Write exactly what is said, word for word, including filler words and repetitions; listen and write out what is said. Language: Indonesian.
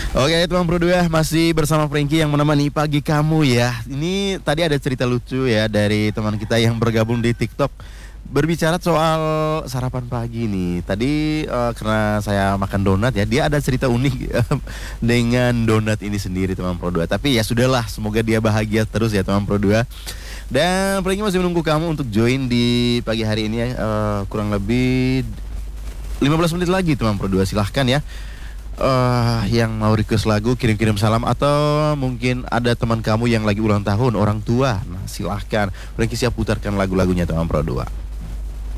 Oke teman Pro dua masih bersama Frankie yang menemani pagi kamu ya. Ini tadi ada cerita lucu ya dari teman kita yang bergabung di TikTok. Berbicara soal sarapan pagi nih. Tadi uh, karena saya makan donat ya, dia ada cerita unik dengan donat ini sendiri teman Pro dua. Tapi ya sudahlah, semoga dia bahagia terus ya teman Pro dua. Dan Frankie masih menunggu kamu untuk join di pagi hari ini ya. Uh, kurang lebih lima belas menit lagi teman Pro dua, silahkan ya. Uh, yang mau request lagu kirim-kirim salam atau mungkin ada teman kamu yang lagi ulang tahun, orang tua. Nah silahkan, Frankie siap putarkan lagu-lagunya teman Pro dua.